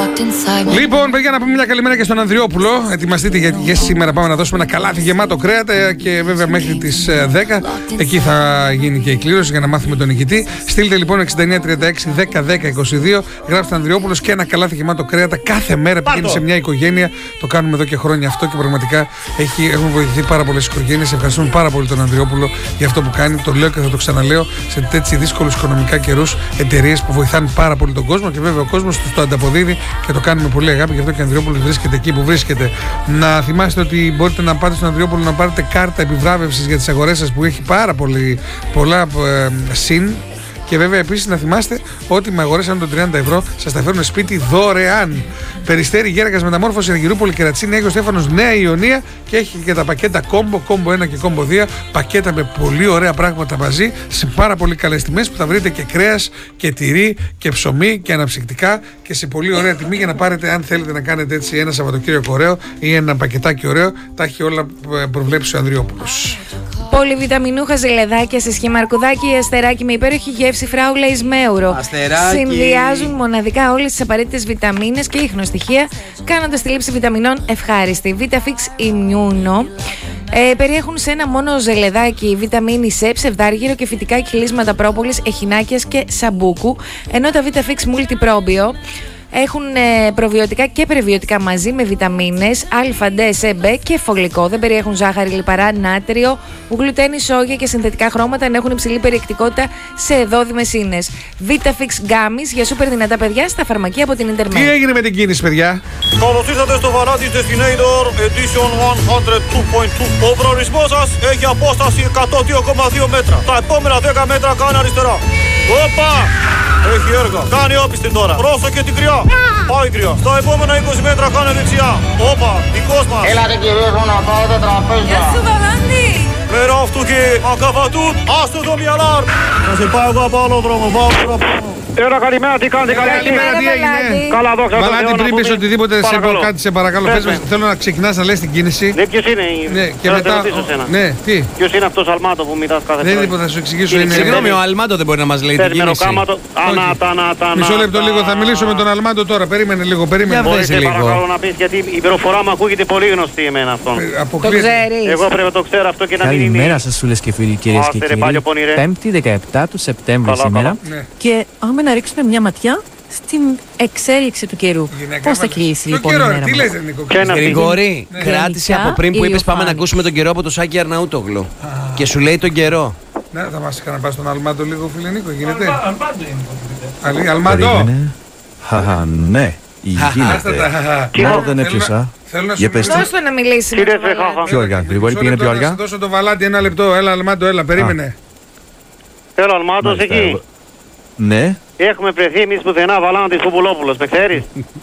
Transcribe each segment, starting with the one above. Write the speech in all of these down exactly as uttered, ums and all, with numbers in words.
Λοιπόν, παιδιά, να πούμε μια καλημέρα και στον Ανδριόπουλο. Ετοιμαστείτε γιατί και σήμερα πάμε να δώσουμε ένα καλάθι γεμάτο κρέατα και βέβαια μέχρι τις δέκα εκεί θα γίνει και η κλήρωση για να μάθουμε τον νικητή. Στείλτε λοιπόν εξήντα εννιά τριάντα έξι δέκα δέκα είκοσι δύο, γράψτε Ανδριόπουλος και ένα καλάθι γεμάτο κρέατα κάθε μέρα. Πηγαίνει σε μια οικογένεια. Το κάνουμε εδώ και χρόνια αυτό και πραγματικά έχει, έχουμε βοηθηθεί πάρα πολλές οικογένειες. Ευχαριστούμε πάρα πολύ τον Ανδριόπουλο για αυτό που κάνει. Το λέω και θα το ξαναλέω σε τέτοιους δύσκολους οικονομικά καιρούς. Εταιρείες που βοηθάνε πάρα πολύ τον κόσμο και βέβαια ο κόσμος τους το ανταποδίδει και το κάνουμε πολύ αγάπη. Γι' αυτό και ο Ανδριόπουλος βρίσκεται εκεί που βρίσκεται. Να θυμάστε ότι μπορείτε να πάτε στον Ανδριόπουλο να πάρετε κάρτα επιβράβευσης για τις αγορές σας που έχει πάρα πολύ, πολλά ε, συν. Και βέβαια επίσης να θυμάστε ότι με αγορές άνω των τριάντα ευρώ σας τα φέρνουν σπίτι δωρεάν. Περιστέρι, Γέργας, Μεταμόρφωση, Αργυρούπολη, Κερατσίνη, Άγιος Στέφανος, Νέα Ιωνία και έχει και τα πακέτα κόμπο, κόμπο ένα και κόμπο δύο. Πακέτα με πολύ ωραία πράγματα μαζί σε πάρα πολύ καλές τιμές που θα βρείτε και κρέας και τυρί και ψωμί και αναψυκτικά και σε πολύ ωραία τιμή για να πάρετε αν θέλετε να κάνετε έτσι ένα Σαββατοκύριακο ωραίο ή ένα πακετάκι ωραίο. Τα έχει όλα προβλέψει ο Ανδριόπουλος. Πολυβιταμινούχα ζελεδάκια σε σχήμα αρκουδάκι ή αστεράκι με υπέροχη γεύση φράουλα εις μέουρο. Αστεράκι. Συνδυάζουν μοναδικά όλες τις απαραίτητες βιταμίνες και ίχνοστοιχεία, κάνοντας τη λήψη βιταμινών ευχάριστη. VitaFix Immuno. Ε, περιέχουν σε ένα μόνο ζελεδάκι βιταμίνη C, ψευδάργυρο και φυτικά κυλίσματα πρόπολης, εχινάκιας και σαμπούκου, ενώ τα VitaFix Multiprobio έχουν ε, προβιωτικά και πρεβιωτικά μαζί με βιταμίνες Α, D, C, B και φωλικό. Δεν περιέχουν ζάχαρη, λιπαρά, νάτριο, γλουτένι, σόγια και συνθετικά χρώματα, ενώ έχουν υψηλή περιεκτικότητα σε εδόδημες ίνες. VitaFix Gummies για σούπερ δυνατά παιδιά στα φαρμακεία από την Intermed. Τι έγινε με την κίνηση, παιδιά? Καλώς ήρθατε στο Varatis Destinator Edition εκατόν δύο κόμμα δύο. Ο προορισμός σας έχει απόσταση εκατόν δύο κόμμα δύο μέτρα. Τα επόμενα δέκα μέτρα κάνει αριστερά. Όπα! Έχει έργα. Κάνει όπιστη τώρα. Πρόσεχε την κρυά. Πάει κρυά. Στα επόμενα είκοσι μέτρα κάνει δεξιά. Όπα, δικός μας. Έλατε κυρίες μου να πάρετε τραπέζια. Γεια σου Βαλάντη! Πέρα αυτού και ακαβατούν. Άστο το μυαλάρ. Θα σε πάω εγώ από άλλο δρόμο. Πάω τώρα πάνω. Έλα καλημέρα, τι κάνετε, καλή Καλημέρα, τι έγινε? Καλά, δόξα τω Θεώ. Βαλάντη, πριν πεις οτιδήποτε σε πω κάτι, σε παρακαλώ. Πες Πες μας, με. θέλω να ξεκινάς να λες την κίνηση. Ναι, ποιος είναι? Ναι, και Θέλω να μετά. σε ρωτήσω σένα. Ναι, τι? Ποιος είναι αυτός Αλμάτο που μιλάς κάθε Δεν είναι φορά? τίποτα, θα σου εξηγήσω. Είναι Είναι. Συγγνώμη, ο Αλμάντο δεν μπορεί να μας λέει την Παίρνει κίνηση. μεροκάματο. Ανάτα, ανάτα, ανάτα. Μισό λεπτό λίγο, θα μιλήσω με τον Αλμάντο τώρα. Περίμενε λίγο, περίμενε. Για Μπορείτε λίγο. παρακαλώ να πεις γιατί η προφορά μου ακούγεται πολύ γνωστή εμένα αυτόν. Ε, Το αποκλείεται. ξέρεις. Εγώ πρέπει να το ξέρω αυτό και να μην είναι. Καλημέρα σας φίλες και φίλοι, κυρίες και Άστε, ρε, κύριοι. πάλι πονηρέ. Πέμπτη δεκαεπτά του Σεπτέμβρη Καλά, σήμερα. καλά. Ναι. Και πάμε να ρίξουμε μια ματιά στην εξέλιξη του καιρού. Γυναίκα Πώς θα μας. κυλήσει Το λοιπόν η καιρό, ρε, μέρα τι μας. λες, Νίκο? Ποια είναι αυτή? Γρηγόρη, Ναι. κράτησε Γενικά, από πριν που είπες ηλιοφάνεια. πάμε να ακούσουμε τον καιρό από το Σάκη Αρναούτογλου. Και σου λέει τον καιρό. Ναι, θα μας είχα να πάω στον Αλμάντο λίγο, φίλε Νίκο, γίνεται? Αλμάντο. Αλμάντο. Περίμενε. Χαχα, ναι. Άστα τα. Γίνεται. Μάλλον δεν Θέλω έπιασα. να- Θέλω να σου Για πες μιλήσω. τι. Δώσ' το να μιλήσει. Τι με λες, το ρε, Βαλάντη. χαχα. Πιο αργά, Γρηγόρη, Μισό πήγαινε λεπτό, πιο να αργά. σου δώσω το Βαλάντι ένα λεπτό. Έλα, Αλμάντο, έλα, περίμενε. Θέλω Αλμάτος Μάλιστα, εκεί. εγώ- Ναι, Έχουμε βρεθεί εμείς πουθενά Βαλάντης Πουπουλόπουλος, με ξέρεις?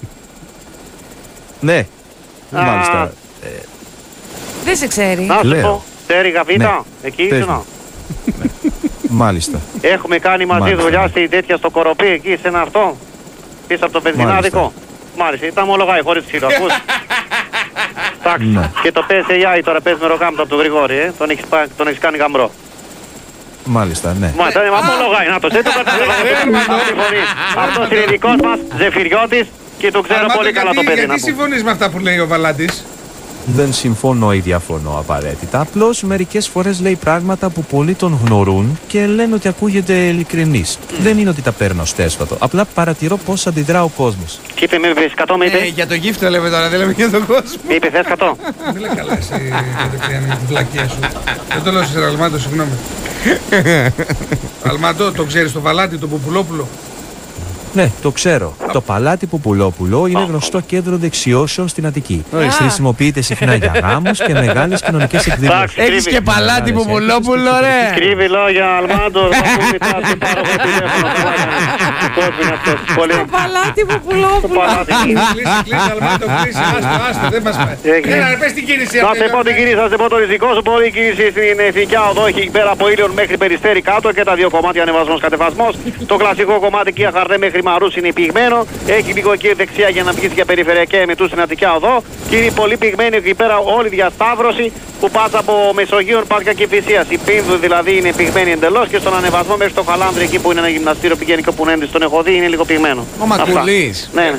ναι. Α. Μάλιστα. Δεν σε ξέρει. Να σου Λέω. πω, Τέρι Γαβίτα, Ναι. εκεί Πες ήσουνα. μου. Μάλιστα. Έχουμε κάνει μαζί Μάλιστα. δουλειά στην τέτοια στο Κοροπή, εκεί σε ένα αυτό. Πίσω από το βενζινάδικο. Μάλιστα, ήταν μολογάει χωρίς ξύλο, ακούς. Εντάξει, Ναι. και το πι ες έι άι τώρα παίζει με ροκάμπτο από τον Γρηγόρη, ε. Τον έχεις, πά- τον έχεις κάνει γαμπρό. Μάλιστα, ναι. Μάλιστα, μα μολογάει, να το δεν το καταλαβαίνω. Αυτός είναι δικός μας, Ζεφυριώτης και το ξέρω Αλμάντο, πολύ καλά το γιατί- παιδί να Γιατί πω. συμφωνείς με αυτά που λέει ο Βαλάντης? Δεν συμφωνώ ή διαφωνώ απαραίτητα. Απλώς μερικές φορές λέει πράγματα που πολλοί τον γνωρούν και λένε ότι ακούγεται ειλικρινής. Δεν είναι ότι τα παίρνω στέσφατο. Απλά παρατηρώ πώς αντιδρά ο κόσμος. Τι είπε, με είπες εκατό, με Ε, είπε. για το γύφτο λέμε τώρα, δεν λέμε για τον κόσμο. Με είπε, θες εκατό. Δεν λέει καλά εσύ κατευθείαν με την βλακία σου. Δεν το λέω σε Αλμάντο, συγγνώμη. Αλμάντο, το ξέρεις το Βαλάντι, τον Πουπουλόπουλο? Ναι, το ξέρω. Το παλάτι Πουπουλόπουλο είναι γνωστό κέντρο δεξιώσεων στην Αττική. Χρησιμοποιείται συχνά για γάμους και μεγάλες κοινωνικές εκδηλώσεις. Εντάξει. Έχεις και παλάτι Μεγάλες Πουπουλόπουλο, έκθεσεις ρε. Κρύβει λόγια, Αλμάντο, θα πούμε μετά σε πάρω εγώ τηλέφωνο. Πώς είναι αυτός, πολύ. Το παλάτι που Το πουλόπουλο. παλάτι. Κλείσει, κλείσει, Αλμάντο, κλείσει. Άστο, άστο, δεν μας πάει. Έγινε. Έλα, ρε, πες την κίνηση Να αυτή. σε πω την κίνηση, θα σε πω το ριζικό σου. Μπορεί η κίνηση στην Εθνικιά Οδό έχει πέρα από Ήλιον μέχρι Περιστέρι κάτω και τα δύο κομμάτια ανεβασμός κατεβασμός. Το κλασικό κομμάτι Κία Χαρδέ μέχρι Μαρούς είναι πυγμένο. Έχει λίγο εκεί δεξιά για να βγει για περιφερειακά εμετού στην Αττικιά Οδό. Και είναι πολύ πυγμένη εκεί πέρα όλη η διασταύρωση που πας από Μεσογείων, Πάσκα και Φυσίας. Η Πίνδου δηλαδή είναι πυγμένη εντελώς και στον ανεβασμό μέχρι το Χαλάνδρι εκεί που είναι ένα γυμναστήριο πηγαίνει και που είναι στον έχω δει είναι λίγο πυγμένο. Ο Μακουλής. Ναι, ναι.